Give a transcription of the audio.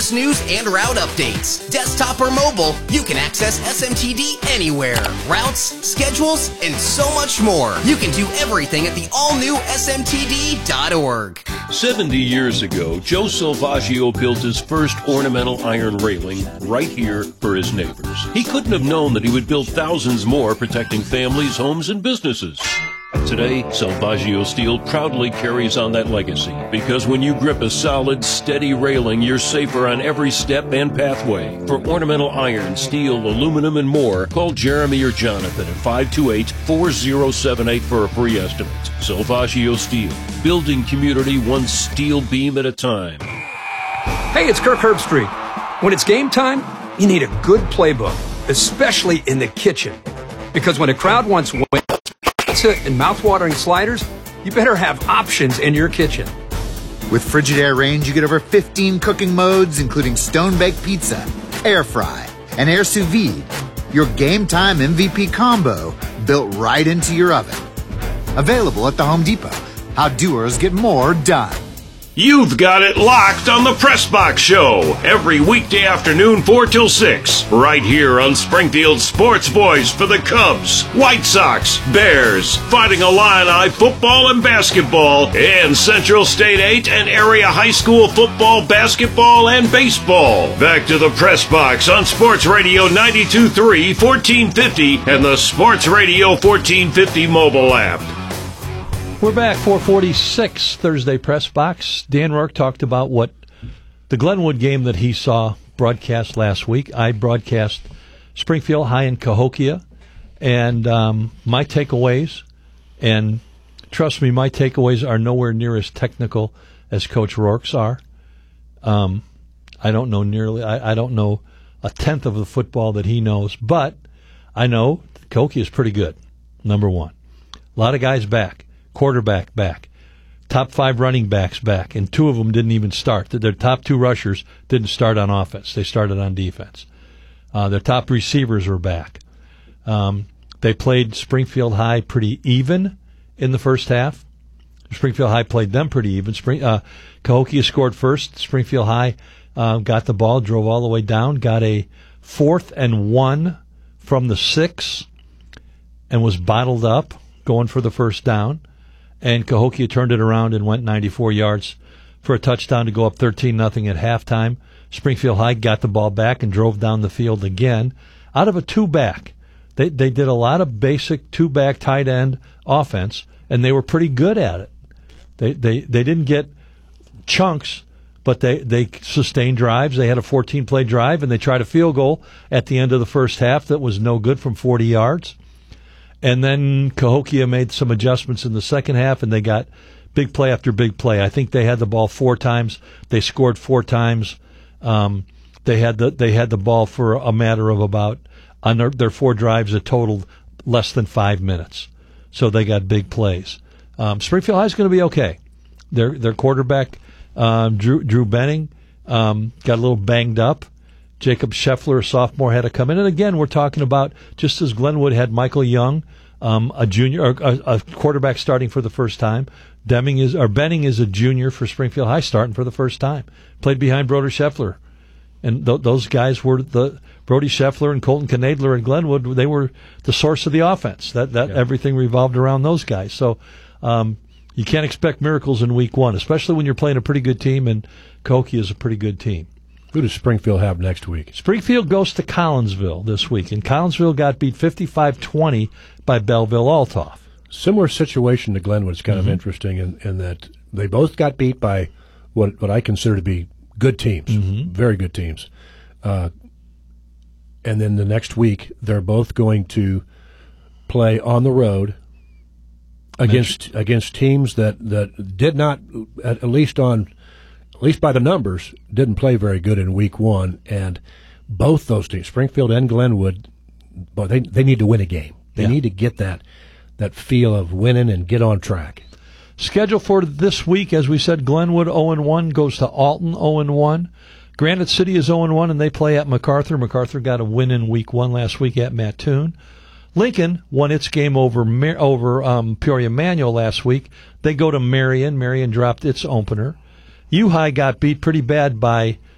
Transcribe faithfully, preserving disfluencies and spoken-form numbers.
latest news and route updates. Desktop or mobile, you can access S M T D anywhere. Routes, schedules, and so much more. You can do everything at the all-new S M T D dot org. seventy years ago, Joe Salvaggio built his first ornamental iron railing right here for his neighbors. He couldn't have known that he would build thousands more protecting families, homes, and businesses. Today, Salvaggio Steel proudly carries on that legacy because when you grip a solid, steady railing, you're safer on every step and pathway. For ornamental iron, steel, aluminum, and more, call Jeremy or Jonathan at five two eight, four zero seven eight for a free estimate. Salvaggio Steel, building community one steel beam at a time. Hey, it's Kirk Herbstreit. When it's game time, you need a good playbook, especially in the kitchen. Because when a crowd wants wins, pizza and mouth-watering sliders, you better have options in your kitchen. With Frigidaire Range, you get over fifteen cooking modes, including stone-baked pizza, air fry, and air sous vide. Your game time M V P combo built right into your oven. Available at the Home Depot. How doers get more done. You've got it locked on the Press Box Show every weekday afternoon, four till six, right here on Springfield's Sports Voice for the Cubs, White Sox, Bears, Fighting Illini football and basketball, and Central State eight and area high school football, basketball, and baseball. Back to the Press Box on Sports Radio ninety-two point three, fourteen fifty, and the Sports Radio fourteen fifty mobile app. We're back, four forty-six, Thursday Press Box. Dan Rourke talked about what the Glenwood game that he saw broadcast last week. I broadcast Springfield High and Cahokia, and um, my takeaways, and trust me, my takeaways are nowhere near as technical as Coach Rourke's are. Um, I don't know nearly, I, I don't know a tenth of the football that he knows, but I know Cahokia is pretty good, number one. A lot of guys back. Quarterback back, top five running backs back, and two of them didn't even start. Their top two rushers didn't start on offense. They started on defense. Uh, their top receivers are back. Um, they played Springfield High pretty even in the first half. Springfield High played them pretty even. Spring, uh, Cahokia scored first. Springfield High uh, got the ball, drove all the way down, got a fourth and one from the six, and was bottled up going for the first down. And Cahokia turned it around and went ninety-four yards for a touchdown to go up thirteen nothing at halftime. Springfield High got the ball back and drove down the field again out of a two-back. They they did a lot of basic two-back tight end offense, and they were pretty good at it. They they, they didn't get chunks, but they, they sustained drives. They had a fourteen-play drive, and they tried a field goal at the end of the first half that was no good from forty yards. And then Cahokia made some adjustments in the second half, and they got big play after big play. I think they had the ball four times. They scored four times. Um, they had the they had the ball for a matter of about, on their, their four drives, it totaled less than five minutes. So they got big plays. Um, Springfield High is going to be okay. Their their quarterback, um, Drew Drew Benning, um, got a little banged up. Jacob Scheffler, a sophomore, had to come in. And again, we're talking about, just as Glenwood had Michael Young, um, a junior, or a, a quarterback starting for the first time, Deming is, or Benning is a junior for Springfield High starting for the first time. Played behind Brody Scheffler. And th- those guys were the, Brody Scheffler and Colton Knadler in Glenwood, they were the source of the offense. That, that yeah. Everything revolved around those guys. So, um, you can't expect miracles in week one, especially when you're playing a pretty good team, and Cahokia is a pretty good team. Who does Springfield have next week? Springfield goes to Collinsville this week, and Collinsville got beat fifty-five twenty by Belleville-Althoff. Similar situation to Glenwood. It's kind mm-hmm. of interesting in, in that they both got beat by what, what I consider to be good teams, mm-hmm. very good teams. Uh, and then the next week, they're both going to play on the road against Mention. against teams that, that did not, at, at least on... at least by the numbers, didn't play very good in week one. And both those teams, Springfield and Glenwood, but they they need to win a game. They yeah. need to get that that feel of winning and get on track. Schedule for this week, as we said, Glenwood oh and one goes to Alton oh and one. Granite City is oh and one, and they play at MacArthur. MacArthur got a win in week one last week at Mattoon. Lincoln won its game over over um, Peoria Manual last week. They go to Marion. Marion dropped its opener. U-High got beat pretty bad by